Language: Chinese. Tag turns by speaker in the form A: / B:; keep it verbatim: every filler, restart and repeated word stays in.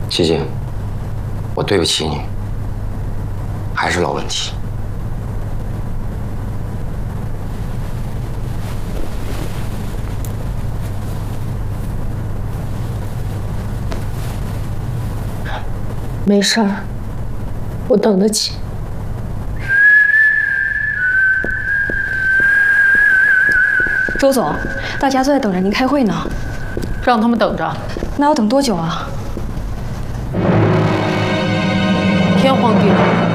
A: 琪琪，我对不起你，还是老问题。
B: 没事儿，我等得起。
C: 周总，大家都在等着您开会呢，
B: 让他们等着。
C: 那要等多久啊？
B: 天荒地老。